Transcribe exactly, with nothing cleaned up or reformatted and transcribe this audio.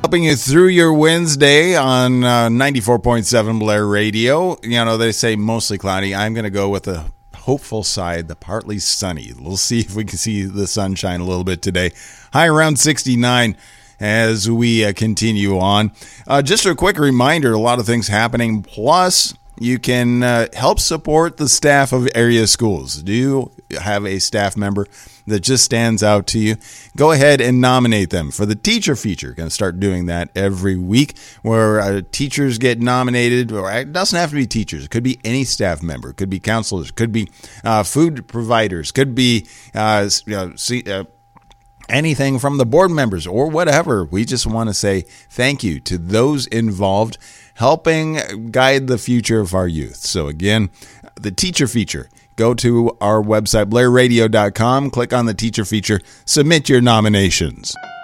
Helping you through your Wednesday on uh, ninety-four point seven Blair Radio. You know, they say mostly cloudy. I'm going to go with the hopeful side, the partly sunny. We'll see if we can see the sunshine a little bit today. High around sixty-nine as we uh, continue on. Uh, just a quick reminder, a lot of things happening. Plus, you can uh, help support the staff of area schools. Do you have a staff member that just stands out to you? Go ahead and nominate them for the teacher feature. Going to start doing that every week where uh, teachers get nominated. Or it doesn't have to be teachers. It could be any staff member. It could be counselors. It could be uh, food providers. It could be uh, you know, see, uh, anything from the board members or whatever. We just want to say thank you to those involved helping guide the future of our youth. So again, the teacher feature. Go to our website, blair radio dot com, click on the teacher feature, submit your nominations.